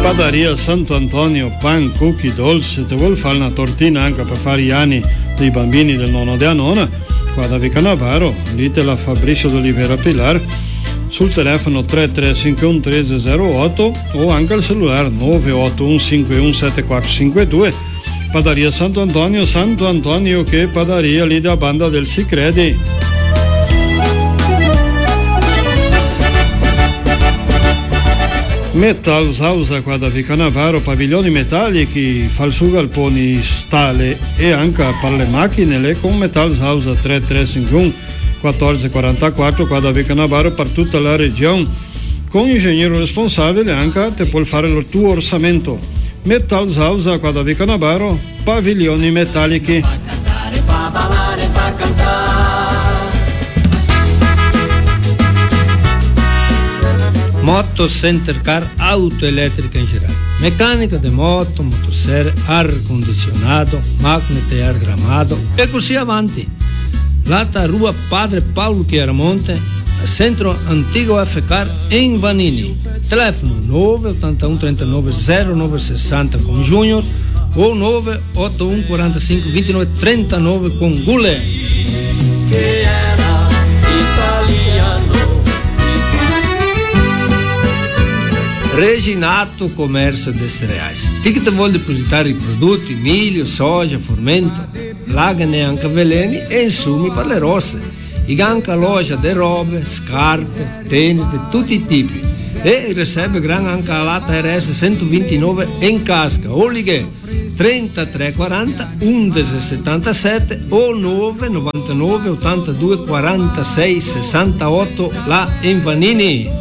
Padaria Santo Antonio, pan, cookie, dolce. Te vuol fare una tortina anche per fare gli anni dei bambini del nonno e della nonna? Qua da Vicanavaro, lì te la Fabrizio d'Olivera Pilar, sul telefono 3351 1308 o anche al cellulare 981 51 7452. Padaria Santo Antonio che padaria lì da banda del Sicredi. Metal Sausa qua da Vicanavaro, paviglioni metallici, falsugalponi stale e anche per le macchine le con Metal Sausa 3351 1444 qua da Vicanavaro per tutta la regione. Con ingegnere responsabile anche te puoi fare il tuo orsamento. Metal Sausa qua da Vicanavaro, paviglioni metallici. Fa cantare, fa ballare, fa cantare. Moto Center Car, auto elétrica in generale, meccanica di moto, motosserra, aria condizionato, macchine ar gramado e così avanti. Lata Rua Padre Paolo Chiaramonte, centro antico F-Car in Vanini. Telefono 981 39 0960 con Junior o 981 45 29 39 con Gule. Che era italiano. Reginato Comércio de Cereais. Ti che ti vuol depositare i prodotti, miglio, soja, formento, lagane anche veleni e insumi per le rosse. I anche loja di robe, scarpe, tennis di tutti i tipi. E riceve gran anche la lata RS 129 in casca. O lighe 33 40 11 77 o 9 99 82 46 68 là in Vanini.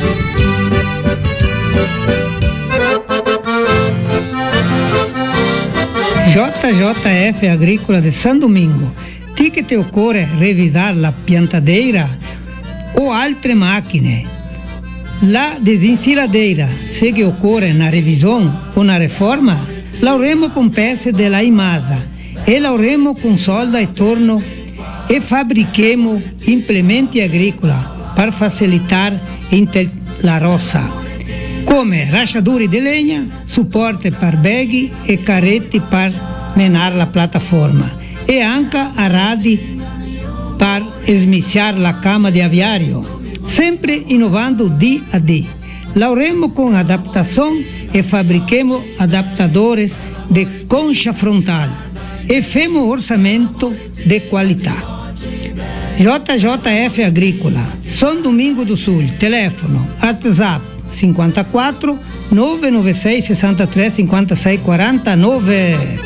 JJF Agrícola de San Domingo. Ti che ti occorre revisare la piantadeira o altre macchine. La desinsiladeira, se che occorre una revisione o una riforma, l'avremo con peça della Imasa e l'avremo con solda e torno e fabbrichiamo implementi agricola per facilitare la rossa, come rachaduri di legna, supporti per baghi e carretti per menare la piattaforma e anche aradi per smissiare la cama di aviario, sempre innovando di a di. Lavoreremo con adattazione e fabbrichiamo adattadores di concha frontale e femo orçamento di qualità. JJF Agrícola, São Domingo do Sul, telefono, WhatsApp 54 996 63 56 49.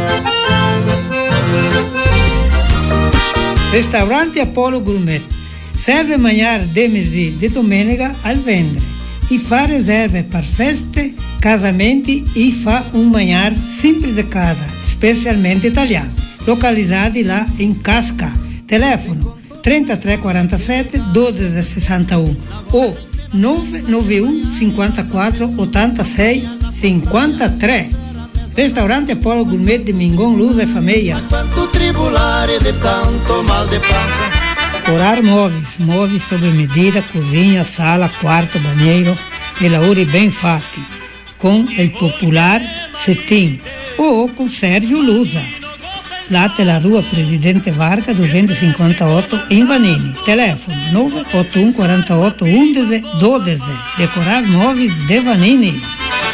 Ristorante Apollo Gourmet serve mangiare de mesdì di domenica al venerdì e fa riserve per feste, casamenti e fa un mangiare sempre di casa, specialmente italiano, localizzati là in Casca. Telefono 33 47 12 61 o 991 54 86 53. Ristorante Apollo Gourmet di Mingon, Luz e Famiglia. Quanto tribulare di tanto mal de panza. Orar móveis sob medida, cozinha, sala, quarto, banheiro e lavori bem fatti, com il popular cetim ou com Sérgio Lusa. Lá pela rua Presidente Vargas 258 in Vanini. Telefono 981 48 11 12. Decorar móveis de Vanini.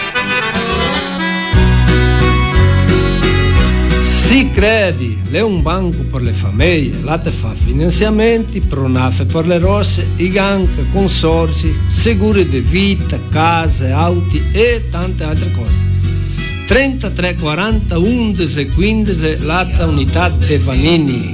Sicredi è un banco per le famiglie, là te fa finanziamenti, pronafe per le rosse, i anche consorzi, seguri di vita, case, auti e tante altre cose. 33 40 11 15 l'altra unità de Vanini.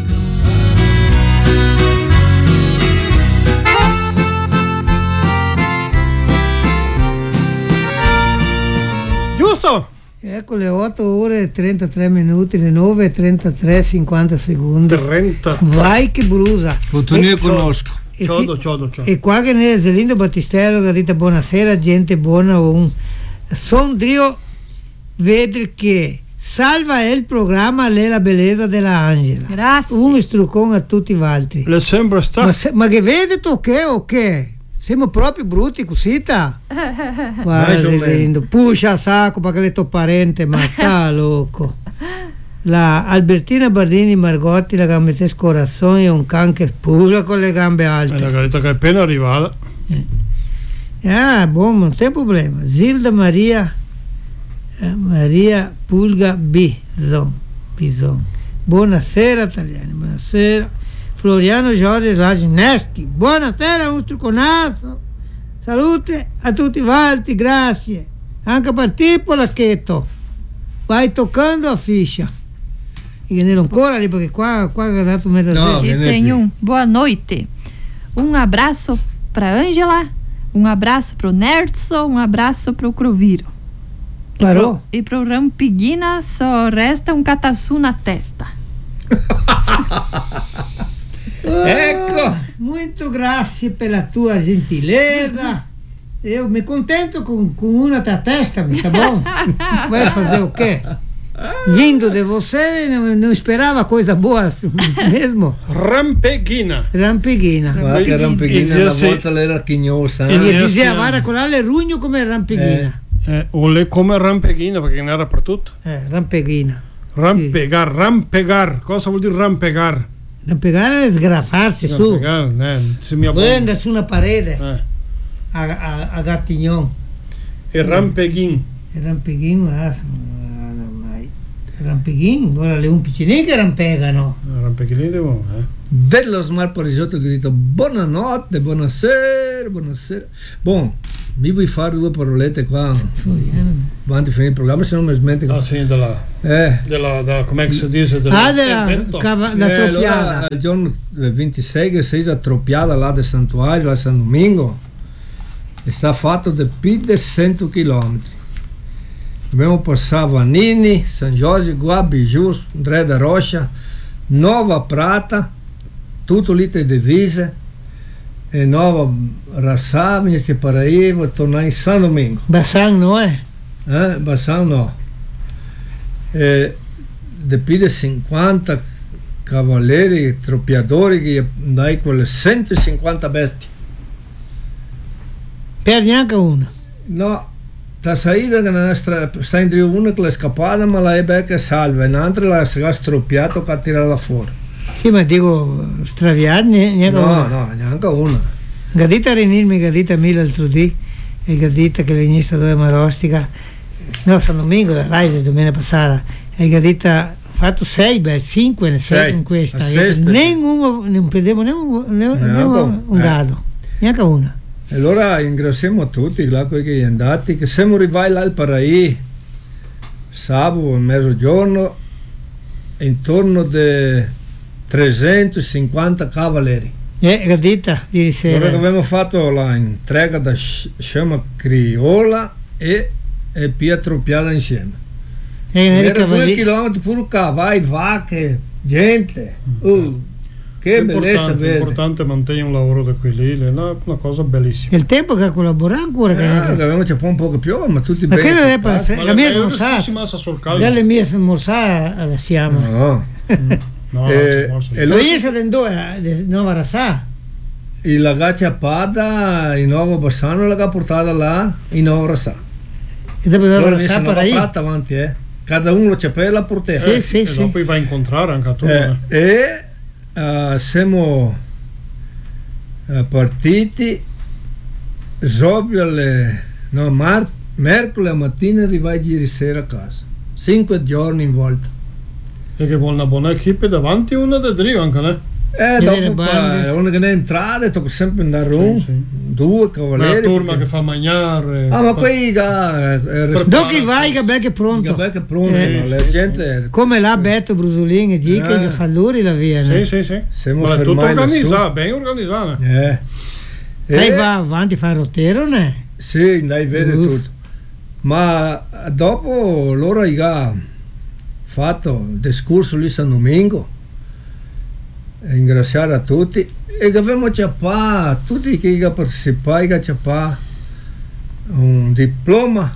Giusto? Ecco le 8 ore e 33 minuti, le 9 e 33 50 secondi. 30. Vai che brusa. Io conosco. Ciao. E qua che ne è Zelindo Battistello che dite buonasera, gente buona. Sondrio vedere che salva il programma la bellezza della Angela. Grazie. Un istrucone a tutti gli altri. Le sempre sta. Ma che vedi tu che o che? Siamo proprio brutti così, ta? Guarda, lindo. Puxa saco perché le tuo parente, ma sta louco. La Albertina Bardini Margotti, la gambetes corazon e un can che spula con le gambe alte. È la galetta che è appena arrivata. Buon, non c'è problema. Zilda Maria Pulga Bison. Buonasera italiani, buonasera. Floriano Giorgio Ragineschi, buonasera un truconazo. Salute a tutti quanti, grazie. Anche per te Polacchetto. Vai toccando a ficha. E che non ancora lì perché qua ha dato mezzo. No, e tem boa noite. Um abraço para Ângela, um abraço pro Nerson, um abraço pro Croviro. Parou? E pro Rampiguina só resta um catassu na testa. Ecco, muito grazie per la tua gentileza. Eu me contento com uma da testa, tá bom? Vai fazer o quê? Vindo de você, não esperava coisa boa mesmo. Rampeghina. Guarda che Rampeghina una volta l'era chignosa. E dizia, guarda, con le rugno come Rampeghina. O le come Rampeghina, perché ne era per tutto. Rampeghina. Rampegar. Cosa vuol dire rampegar? Rampegare è sgraffarsi su. Prende su una parete a Gattignon. E Rampeghin. Rampeghin, ora le un piccini che rampegano. Rampeghin devo, Dello Smart Parisotto che dico buonanotte, buonasera. Bom, mi vuoi fare due parolette qua avanti a finire il programma, se non mi smetti. Ah sì, della come si dice? Da Troppiada. Il giorno 26 che si è a Troppiada là del santuario, a San Domingo, e sta fatto di più di 100 km. Abbiamo passato Vanini, San Giorgio, Guabiju, André da Rocha, Nova Prata, tutto lì di divise, e Nova Rassà, Minestra Paraíba, tornare in San Domingo. Bassan no è? Bassan no. E di più di 50 cavalieri, troppiatori che dai quelle 150 bestie. Per neanche una? No. La saída sta in una che è scappata, ma la è becca salva, e un'altra la si è stroppiata per tirarla fuori. Sì, ma dico, straviare neanche una? No, neanche una. Gadita Renilmi, Gadita Mila l'altro dì, e Gadita che è stata dove Marostica, no, San Domingo, la Rai domenica passata, e Gadita fatto 5 in questa, non perdevo neanche un gado, neanche una. E allora ringraziamo tutti là quelli che sono andati, che siamo arrivati là al Paraí sabato a mezzogiorno, intorno di 350 cavalieri. Gadita ieri sera. Allora abbiamo fatto la entrega da Scema Criolla e Pietro Piala insieme. Era 2 chilometri pure cavalli, vacche, gente. Che bellezza verde. È importante mantenere un lavoro da equilibrio, è una cosa bellissima. Il tempo che collabora ancora. Abbiamo un po' più, ma tutti bene. La mia smorzata. Dalle mie smorzate la siamo. No, e lo io sono in due, Nova Rassà. E la gacciapada in Nova Bassano l'ha portata là in Nova Rassà. E dopo Nova Rassà per ahí. Avanti, cada uno c'è per la portata. Sì. E dopo va a incontrare anche a tu. Siamo partiti mercoledì mattina e arrivai ieri sera a casa, 5 giorni in volta. E che vuole una buona equipe davanti, una da driva anche, né? Dopo una che ne è entrata, tocca sempre andare due cavalieri. Una turma che fa mangiare. Ma qui dove vai che è pronto? La gente come là Beto Brusolin e Gica che fa loro la via. Sì. Siamo tutto organizzato, ben organizzato. Lei va avanti a fare rotero, ne? Sì, dai, vede tutto. Ma dopo loro hanno fatto il discorso lì San Domingo, ringraziare a tutti, e che abbiamo ciappato tutti che hanno partecipato, che hanno ciappato un diploma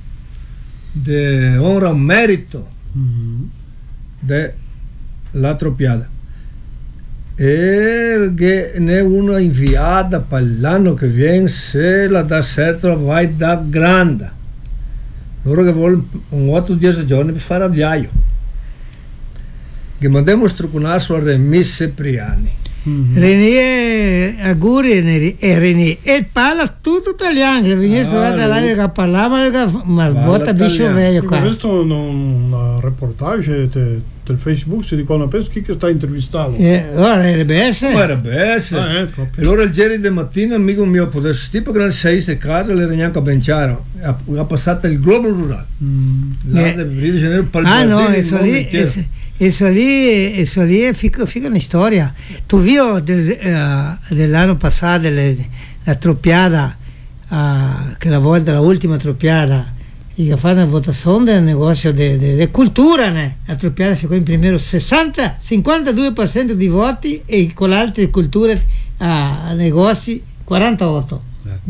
di onore merito della Troppiada. e che ne è una inviata per l'anno che viene, se la dà certo vai da grande. Loro che vogliono un 8-10 giorni per fare a viaggio. Che mandiamo structurare su Remi Cipriani. René, auguri e René. E parla tutto italiano, le viene studiata là che parlava, ma bota bicho velho, Ho cara. visto una reportage del Facebook di quando penso che sta intervistando. Ora è RBS. Ma era bessa. Proprio. E allora il ieri di mattina, amico mio, questo tipo che non sei di casa, le neanche a Benciaro, ha passato il globo rurale. Là del Rio de Janeiro per il Ah no, Brasile, eso il mondo lì, intero. eso lì fica una storia. Tu vio dell'anno passato la troppiata, che la ultima troppiata, che fa una votazione del negozio di cultura, né? La troppiata ficò in primero 52% di voti e con le altre culture a negozi 48.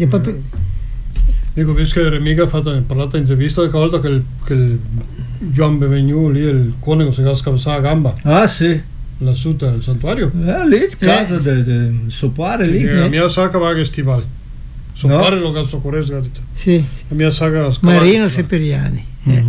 Dico, visto che Remiga ha parlato in intervista qualche volta che il John Benvenu lì, il conico si scappa la gamba Ah sì, lassù al santuario. lì casa del sopare lì. La mia sacca va che stivali. Sopare lo gasto corretto, gadito. Sì, La mia sacca Marino Seperiani.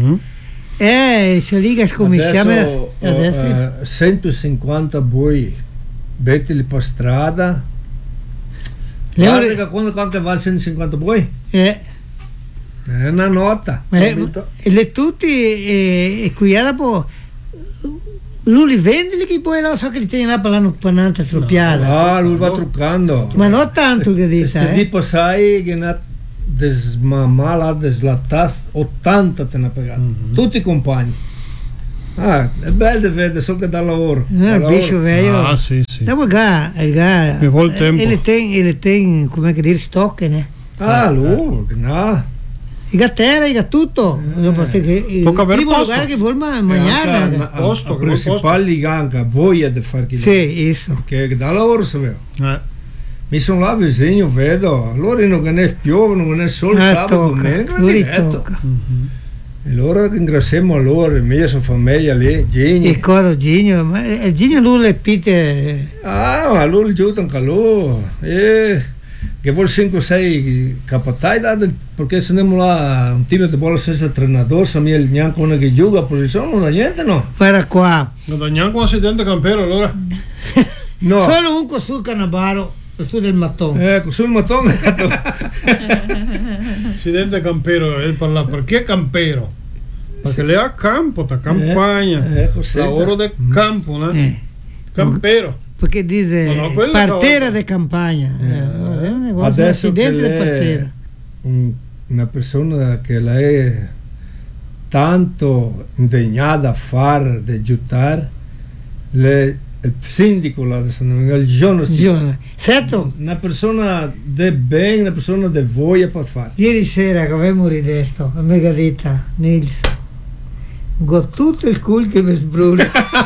Se lì che scommettiamo adesso 150 boi bettili per strada. Guarda che quando va 150 boi è una nota. E le tutti e qui dopo lui li vende che poi lo so che li tiene là per l'anno per un'altra troppiata. Lui va truccando. Ma non tanto che dite. Questi tipo sai che desmamala, deslatas 80 te ne ha pagato. Tutti i compagni. È bello di vedere, solo che dà lavoro. Il bicho velho. Sì. Dopo Mi vuole tempo. Ele tem, come che dire, stock, né? Lui, no. I terra, i tutto. Dopo il Tocca aver primo posto. lugar che vuol mangiare. Posto, La principale anche voglia di fare che Sì, isso. che dà lavoro, sapevo. Mi sono là vicino, vedo, allora non ne piove, non ne sole, sabato, domenica, lui tocca. E allora ringraziamo loro, la mia famiglia lì, Gini. E cosa Gino? Ma il Gino lui le pite. Ma loro aiutano anche loro. Che vuol 5-6 capatai là, perché se andiamo là, un team di bola senza allenatore, se mi neanche uno che gioca a posizione, non ha niente, no? Guarda qua. Non dà neanche un accidente campero allora. No. Solo un sul Canavaro, su del mattone. Ecco, sul mattone. Accidente campero, parla perché campero? Perché lei ha campo, da campagna, lavoro del campo, no? Campero. Perché dice partera di campagna. È un negozio, Adesso accidente che di partera. Una persona che lei è tanto impegnata a fare, di aiutare, il sindaco là di San Domingo, il giorno certo. una persona di bene, una persona di voglia per fare. Ieri sera che avevo ridesto a Megadita Nils con tutto il culo che mi sbruna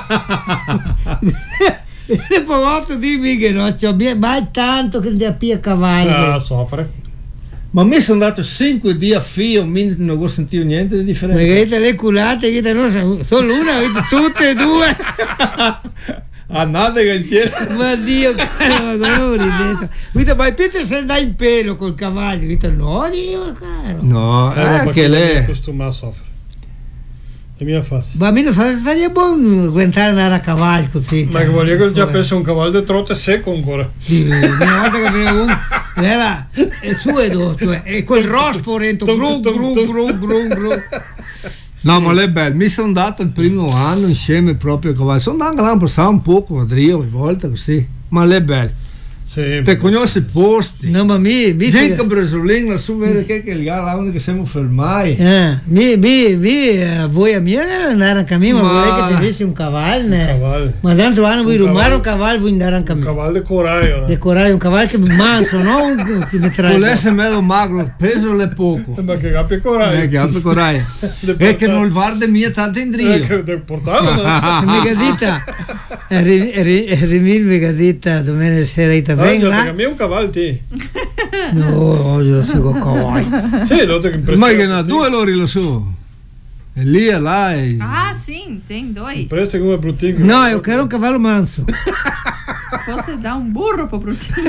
e poi dimmi che non c'ho mai tanto che ti appia cavallo Soffre. Ma mi sono dato 5 giorni a filo, non ho sentito niente di differenza. Megadita le culate che non solo una, tutte e due. Nada che intera. Ma Dio caro, ma come ho ridesto. Guida, ma Peter se andai in pelo col cavallo, guida, no Dio caro. No, Che lei costuma soffre. La mia faccia. Ma almeno sarebbe buono guardare andare a cavallo così. Ma che voglio che già pensa un cavallo di trote secco ancora. Una volta che avevo uno, era su e dotto, e quel rospo rento, gru. No, ma lei è bello, mi sono andato il primo anno insieme proprio a cavallo. Sono andato là a passare un po' a Rio, a volte così, ma lei è bello. Sì, te conosci i posti. No, ma mi Gente brasilina, lassù vede che è là dove siamo fermati. Voi a mia era andare a cammino, ma vorrei che ti dessi un cavallo, cavallo. Ma l'altro anno vuoi rubare un cavallo, vuoi andare a cammino. Un cavallo di coraggio. Di coraggio, un cavallo che manso, no? Che mi trae. Volesse meno magro, peso le poco. Ma che capi coraggio. Che capi coraggio. E che non guarda mia tanto in drio. Che portato, no? Megadita. Rimil Megadita domenica sera venga là. A me un cavallo ti. No, oggi lo seguo cavallo. Sì, lo tenho que Ma che no, due lori lo so. E lì e là. Ah, sim, tem dois. Presta come brutinho. No, eu quero um cavalo manso. Você dá um burro pro Brutino.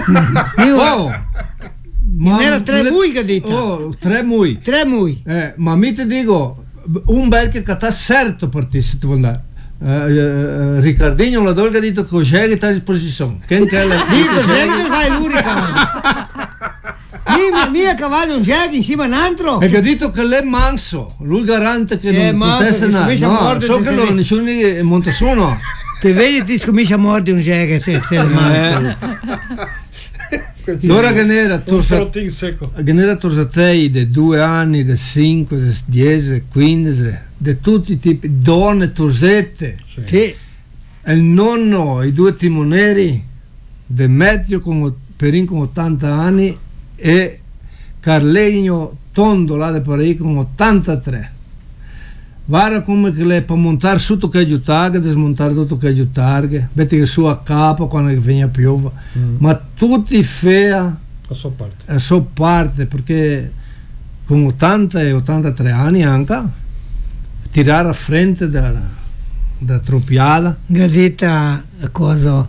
Non era tre mui che dite? Tre mui. Ma mi ti dico, un bel che sta certo per te se tu vuoi andare. Riccardinho la dolga ha detto che c'è che sta a disposizione. Che è la... Dico, c'è che fai l'unica. Mia cavallo un jegue in cima a un altro. E che ha detto che lei è manso, lui garante che non potesse andare. No, so che lo nessuno monta su, no. Te vedi ti scomincia a mordere un jegue, te è manso. Allora che n'era torsatei di 2 anni, di 5, di 10, 15, di tutti i tipi, donne, torsette. Sì. E il nonno, i 2 timoneri, Demetrio Perin con 80 anni e Carlegno Tondo là di Parigi con 83. Guarda come che lei può montare tutto che aiutare, desmontare tutto che aiutare, vedi che su a capo quando veniva piova, ma tutti fea a sua parte, perché con 80 e 83 anni anche tirare a frente da troppiata. Gadita cosa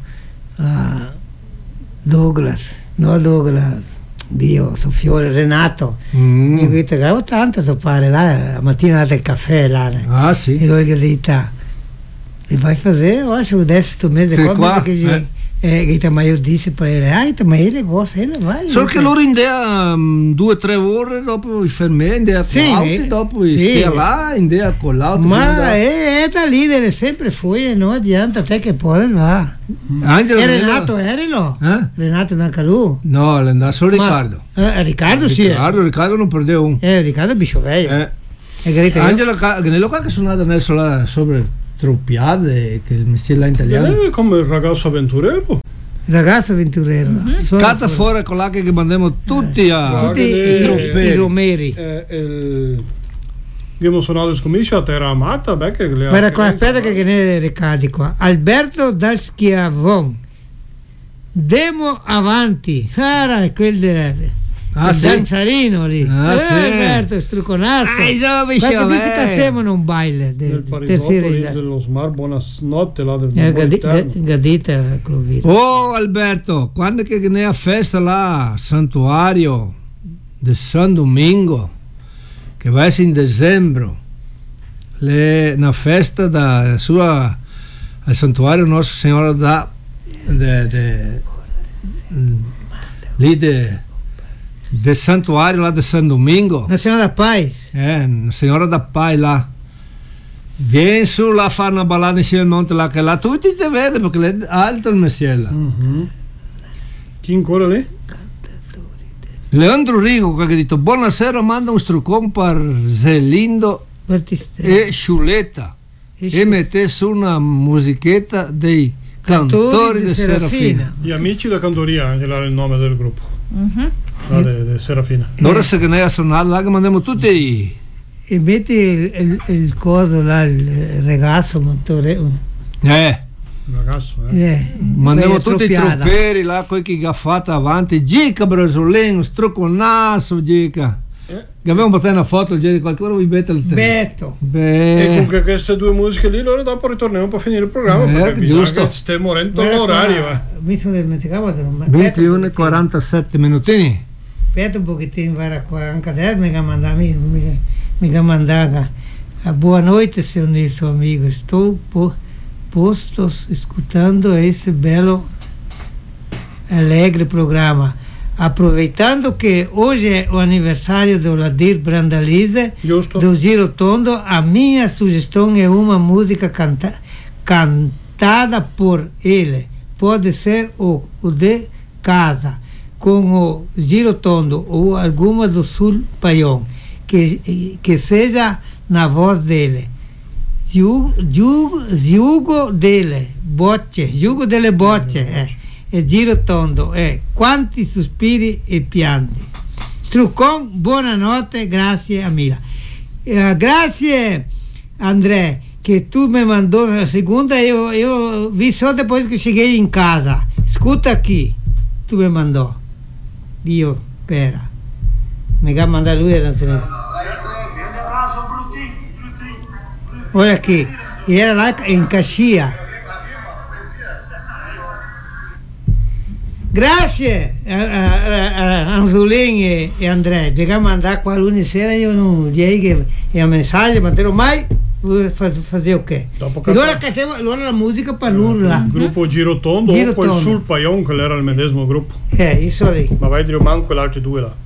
Douglas, Dio, Sofiore, Renato, mi dice che ho tanto da fare là, la mattina del caffè là. Ah sì. E lui gli dice, li vai a fare? Adesso tu mese qua che ma io disse per lei, ma io le cose, vai. Solo che loro in dea 2-3 ore dopo i fermenti, in dea con dopo i stia là, in dea con l'auto. Ma è da lì deve sempre fuori, non adianta te che poi va. Angelo e Renato erilo? Renato non calù? No, è andato solo Riccardo. Riccardo sì. Riccardo non perdeva un. Riccardo Biscioveio. Angelo Canello qua che sono andato nel solare sopra troppiate che il mestiere là italiano come il ragazzo avventurero cata fuori con l'acqua che mandiamo tutti i romeri abbiamo suonato scommiscia a Terra Amata aspetta che ne ricadi qua. Alberto dal Schiavon, Demo avanti, quel danzarino lì, Alberto Struconazzo, perché ti scattevano un baile dello Smar, buonanotte là del Gadita Clovino. Oh Alberto, quando che ne ha festa là santuario di San Domingo che va in dicembre, una festa da sua al santuario Nostra Signora lì del santuario là di San Domingo, la Signora da Paz, la Signora da Paz là, vieni su là a fare una ballata insieme al monte là, che là tutti ti vedono perché è alto il mestiere. Chi ancora lì? Leandro Rigo che ha detto buonasera, manda un struccone per Zelindo e Sciuletta e mette su una musichetta dei cantori di Serafina. Gli amici da Cantoria, anche là il nome del gruppo. De Serafina. Allora se che ne ha suonato là che mandiamo tutti e metti il coso là, il ragazzo mandiamo tutti i tropperi là, quei che gaffata avanti, Gica Brasolino, Struconasso, Gica. Che abbiamo portato una foto di qualcuno vi mette il Betto. E con queste 2 musiche lì, allora dopo ritorniamo per finire il programma perché giusto. Stiamo morendo l'orario. Mi sono dimenticato 21:47 minutini. Aspetta un pochettino, guarda qua, anche adesso mi mandava a boa noite, seu Nilson amigo, estou posto escutando esse belo alegre programa. Aproveitando que hoje é o aniversário do Ladir Brandalize, do Giro Tondo, a minha sugestão é uma música cantada por ele. Pode ser o de casa, com o Giro Tondo ou alguma do Sul Paião, que seja na voz dele. Giugo dele Bocce, e Giro Tondo, quanti sospiri e pianti. Struccon, buonanotte, grazie a Mila. Grazie André, che tu mi mandou a segunda, eu vi só depois que cheguei em casa. Escuta aqui, tu me mandou. Dio, pera. Me vai mandar lui era olha aqui, e era lá em Caxias. Grazie a Anzolin e Andrea, perché mandare qua lunedì sera io non direi che è un messaggio, ma te lo mai fazer o quê? Allora la musica per loro là. Il gruppo Girotondo o quel sul Paion che era il medesimo gruppo. Isso lì. Ma vai a dire manco quell'altro due là.